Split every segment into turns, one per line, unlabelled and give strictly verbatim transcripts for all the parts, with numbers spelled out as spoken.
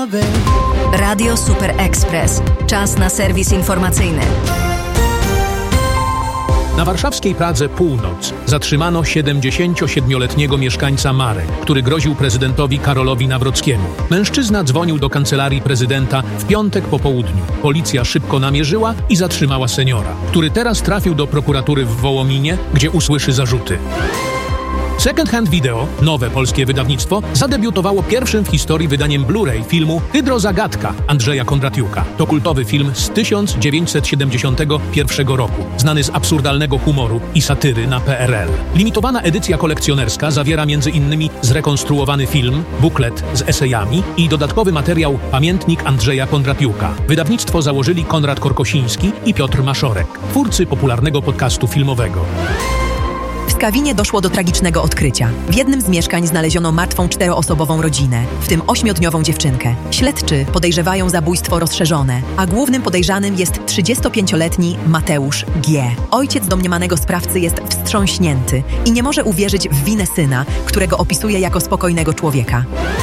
love it.
Radio Super Express. Czas na serwis informacyjny.
Na warszawskiej Pradze Północ zatrzymano siedemdziesięciosiedmioletniego mieszkańca Marek, który groził prezydentowi Karolowi Nawrockiemu. Mężczyzna dzwonił do kancelarii prezydenta w piątek po południu. Policja szybko namierzyła i zatrzymała seniora, który teraz trafił do prokuratury w Wołominie, gdzie usłyszy zarzuty. Second Hand Video, nowe polskie wydawnictwo, zadebiutowało pierwszym w historii wydaniem Blu-ray filmu Hydrozagadka Andrzeja Kondratiuka. To kultowy film z tysiąc dziewięćset siedemdziesiątego pierwszego roku, znany z absurdalnego humoru i satyry na P R L. Limitowana edycja kolekcjonerska zawiera między innymi zrekonstruowany film, buklet z esejami i dodatkowy materiał Pamiętnik Andrzeja Kondratiuka. Wydawnictwo założyli Konrad Korkosiński i Piotr Maszorek, twórcy popularnego podcastu filmowego.
W Skawinie doszło do tragicznego odkrycia. W jednym z mieszkań znaleziono martwą czteroosobową rodzinę, w tym ośmiodniową dziewczynkę. Śledczy podejrzewają zabójstwo rozszerzone, a głównym podejrzanym jest trzydziestopięcioletni Mateusz G. Ojciec domniemanego sprawcy jest wstrząśnięty i nie może uwierzyć w winę syna, którego opisuje jako spokojnego człowieka.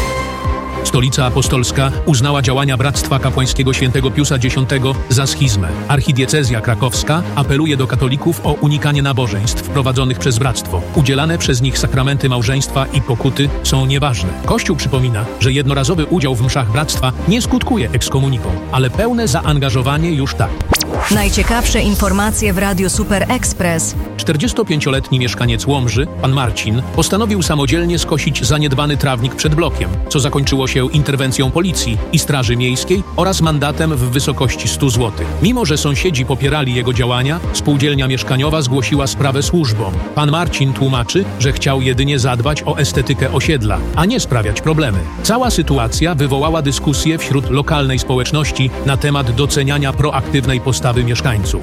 Stolica Apostolska uznała działania Bractwa Kapłańskiego Świętego Piusa Dziesiątego za schizmę. Archidiecezja krakowska apeluje do katolików o unikanie nabożeństw prowadzonych przez bractwo. Udzielane przez nich sakramenty małżeństwa i pokuty są nieważne. Kościół przypomina, że jednorazowy udział w mszach bractwa nie skutkuje ekskomuniką, ale pełne zaangażowanie już tak.
Najciekawsze informacje w Radiu Super Express.
czterdziestopięcioletni mieszkaniec Łomży, pan Marcin, postanowił samodzielnie skosić zaniedbany trawnik przed blokiem, co zakończyło się interwencją policji i Straży Miejskiej oraz mandatem w wysokości stu złotych. Mimo że sąsiedzi popierali jego działania, spółdzielnia mieszkaniowa zgłosiła sprawę służbom. Pan Marcin tłumaczy, że chciał jedynie zadbać o estetykę osiedla, a nie sprawiać problemy. Cała sytuacja wywołała dyskusję wśród lokalnej społeczności na temat doceniania proaktywnej postawy mieszkańców.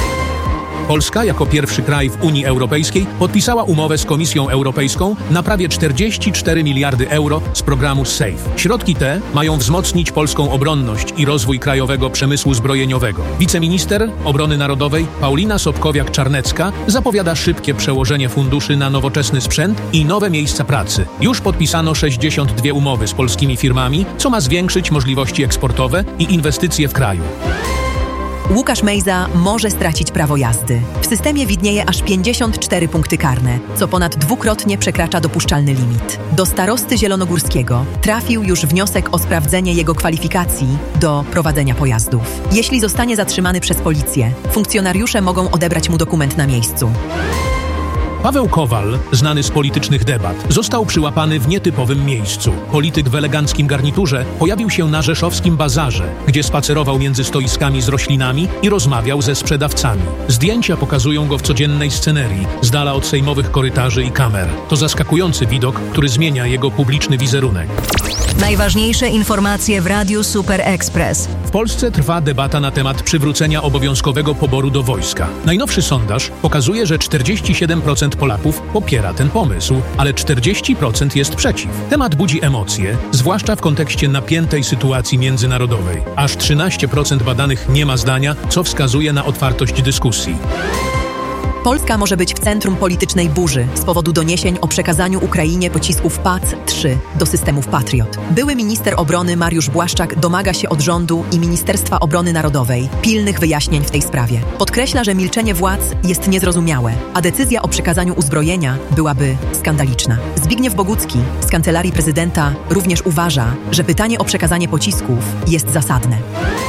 Polska jako pierwszy kraj w Unii Europejskiej podpisała umowę z Komisją Europejską na prawie czterdzieści cztery miliardy euro z programu SAFE. Środki te mają wzmocnić polską obronność i rozwój krajowego przemysłu zbrojeniowego. Wiceminister Obrony Narodowej Paulina Sobkowiak-Czarnecka zapowiada szybkie przełożenie funduszy na nowoczesny sprzęt i nowe miejsca pracy. Już podpisano sześćdziesiąt dwie umowy z polskimi firmami, co ma zwiększyć możliwości eksportowe i inwestycje w kraju.
Łukasz Mejza może stracić prawo jazdy. W systemie widnieje aż pięćdziesiąt cztery punkty karne, co ponad dwukrotnie przekracza dopuszczalny limit. Do starosty zielonogórskiego trafił już wniosek o sprawdzenie jego kwalifikacji do prowadzenia pojazdów. Jeśli zostanie zatrzymany przez policję, funkcjonariusze mogą odebrać mu dokument na miejscu.
Paweł Kowal, znany z politycznych debat, został przyłapany w nietypowym miejscu. Polityk w eleganckim garniturze pojawił się na rzeszowskim bazarze, gdzie spacerował między stoiskami z roślinami i rozmawiał ze sprzedawcami. Zdjęcia pokazują go w codziennej scenerii, z dala od sejmowych korytarzy i kamer. To zaskakujący widok, który zmienia jego publiczny wizerunek.
Najważniejsze informacje w Radiu Super Express.
W Polsce trwa debata na temat przywrócenia obowiązkowego poboru do wojska. Najnowszy sondaż pokazuje, że czterdzieści siedem procent Polaków popiera ten pomysł, ale czterdzieści procent jest przeciw. Temat budzi emocje, zwłaszcza w kontekście napiętej sytuacji międzynarodowej. Aż trzynaście procent badanych nie ma zdania, co wskazuje na otwartość dyskusji.
Polska może być w centrum politycznej burzy z powodu doniesień o przekazaniu Ukrainie pocisków P A C trzy do systemów Patriot. Były minister obrony Mariusz Błaszczak domaga się od rządu i Ministerstwa Obrony Narodowej pilnych wyjaśnień w tej sprawie. Podkreśla, że milczenie władz jest niezrozumiałe, a decyzja o przekazaniu uzbrojenia byłaby skandaliczna. Zbigniew Bogucki z Kancelarii Prezydenta również uważa, że pytanie o przekazanie pocisków jest zasadne.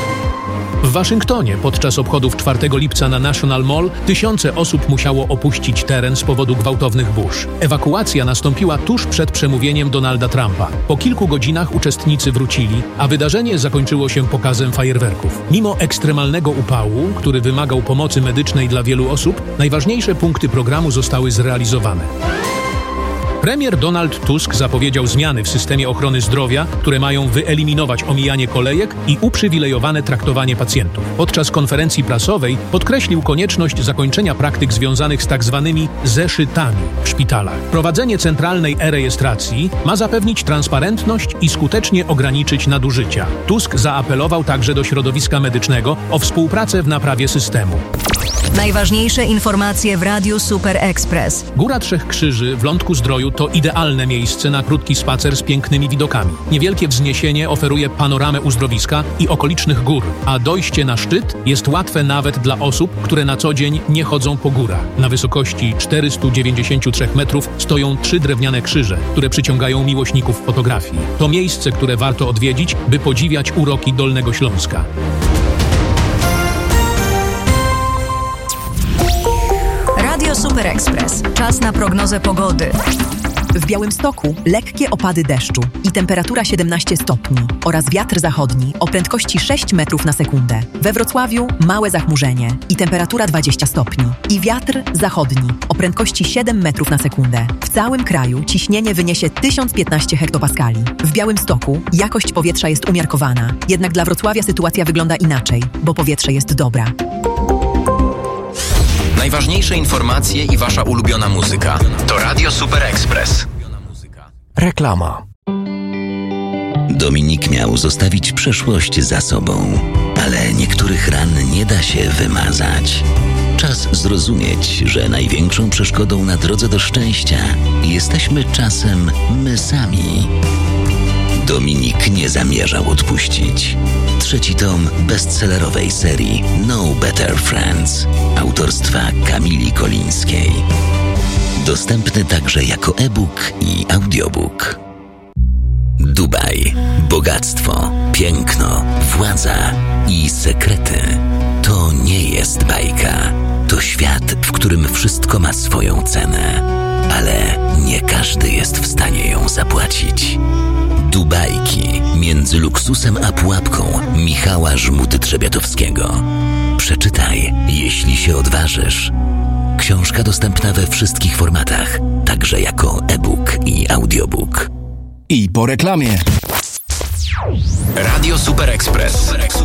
W Waszyngtonie podczas obchodów czwartego lipca na National Mall tysiące osób musiało opuścić teren z powodu gwałtownych burz. Ewakuacja nastąpiła tuż przed przemówieniem Donalda Trumpa. Po kilku godzinach uczestnicy wrócili, a wydarzenie zakończyło się pokazem fajerwerków. Mimo ekstremalnego upału, który wymagał pomocy medycznej dla wielu osób, najważniejsze punkty programu zostały zrealizowane. Premier Donald Tusk zapowiedział zmiany w systemie ochrony zdrowia, które mają wyeliminować omijanie kolejek i uprzywilejowane traktowanie pacjentów. Podczas konferencji prasowej podkreślił konieczność zakończenia praktyk związanych z tak zwanymi zeszytami w szpitalach. Prowadzenie centralnej e-rejestracji ma zapewnić transparentność i skutecznie ograniczyć nadużycia. Tusk zaapelował także do środowiska medycznego o współpracę w naprawie systemu.
Najważniejsze informacje w Radiu Super Express.
Góra Trzech Krzyży w Lądku Zdroju to idealne miejsce na krótki spacer z pięknymi widokami. Niewielkie wzniesienie oferuje panoramę uzdrowiska i okolicznych gór, a dojście na szczyt jest łatwe nawet dla osób, które na co dzień nie chodzą po górach. Na wysokości czterysta dziewięćdziesiąt trzy metrów stoją trzy drewniane krzyże, które przyciągają miłośników fotografii. To miejsce, które warto odwiedzić, by podziwiać uroki Dolnego Śląska.
Radio Super Express. Czas na prognozę pogody.
W Białymstoku lekkie opady deszczu i temperatura siedemnaście stopni oraz wiatr zachodni o prędkości sześć metrów na sekundę. We Wrocławiu małe zachmurzenie i temperatura dwadzieścia stopni i wiatr zachodni o prędkości siedem metrów na sekundę. W całym kraju ciśnienie wyniesie tysiąc piętnaście hektopaskali. W Białymstoku jakość powietrza jest umiarkowana, jednak dla Wrocławia sytuacja wygląda inaczej, bo powietrze jest dobra.
Najważniejsze informacje i wasza ulubiona muzyka to Radio Super Express.
Reklama.
Dominik miał zostawić przeszłość za sobą, ale niektórych ran nie da się wymazać. Czas zrozumieć, że największą przeszkodą na drodze do szczęścia jesteśmy czasem my sami. Dominik nie zamierzał odpuścić. Trzeci tom bestsellerowej serii No Better Friends autorstwa Kamili Kolińskiej. Dostępny także jako e-book i audiobook. Dubaj. Bogactwo, piękno, władza i sekrety. To nie jest bajka. To świat, w którym wszystko ma swoją cenę. Ale nie każdy jest w stanie ją zapłacić. Dubajki między luksusem a pułapką Michała Żmudy-Trzebiatowskiego. Przeczytaj, jeśli się odważysz. Książka dostępna we wszystkich formatach, także jako e-book i audiobook.
I po reklamie.
Radio Super Express.